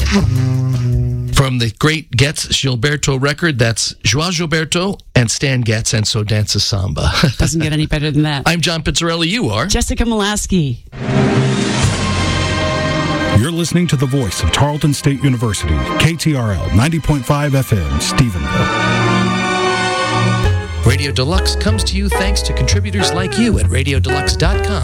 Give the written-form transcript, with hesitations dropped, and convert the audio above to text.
From the great Getz Gilberto record, that's Joao Gilberto and Stan Getz, and So Dances Samba. Doesn't get any better than that. I'm John Pizzarelli. You are? Jessica Molaski. You're listening to the voice of Tarleton State University, KTRL 90.5 FM, Stephenville. Radio Deluxe comes to you thanks to contributors like you at RadioDeluxe.com.